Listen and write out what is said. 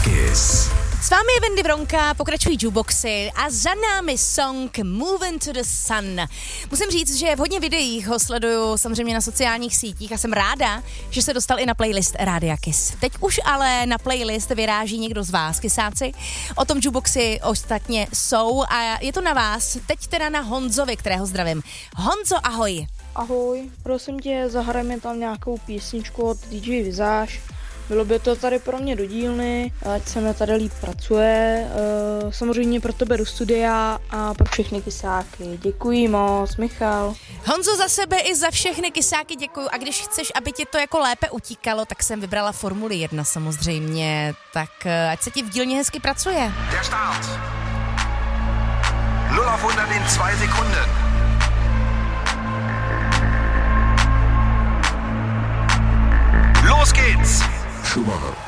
Kiss. S vámi je Wendy Bronka, pokračují jukeboxy a za námi song Moving to the Sun. Musím říct, že v hodně videích ho sleduju samozřejmě na sociálních sítích a jsem ráda, že se dostal i na playlist Rádia Kiss. Teď už ale na playlist vyráží někdo z vás, kysáci. O tom jukeboxy ostatně jsou a je to na vás. Teď teda na Honzovi, kterého zdravím. Honzo, ahoj. Ahoj, prosím tě, zahraj mi tam nějakou písničku od DJ Vizáž. Bylo by to tady pro mě do dílny, ať se mi tady líp pracuje, samozřejmě pro tebe do studia a pro všechny kysáky. Děkuji moc, Michal. Honzo, za sebe i za všechny kysáky děkuju a když chceš, aby ti to jako lépe utíkalo, tak jsem vybrala Formuli 1 samozřejmě, tak ať se ti v dílně hezky pracuje. Der Start. 0 auf 100 in 2 Sekunden. Los geht's! Schumacher.